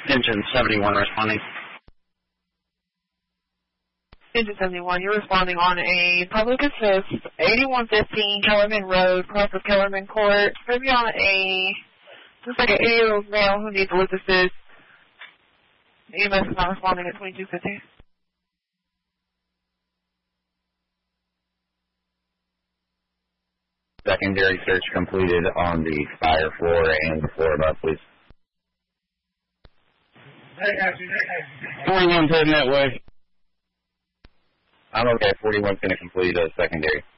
Engine 71 responding. Engine 71, you're responding on a public assist, 8115 Kellerman Road, cross of Kellerman Court. It's going to be on looks like an 80-year-old male who needs lift assist. EMS is not responding at 2250. Secondary search completed on the fire floor and the floor above, please. 41's heading that way. I'm okay. 41's going to complete a secondary.